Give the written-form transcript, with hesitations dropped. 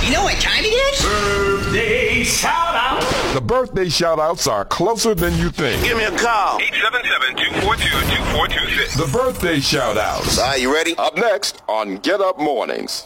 You know what time it is? Birthday shout-out. The birthday shout-outs are closer than you think. Give me a call. 877-242-2426. The birthday shout-outs. All right, you ready? Up next on Get Up Mornings.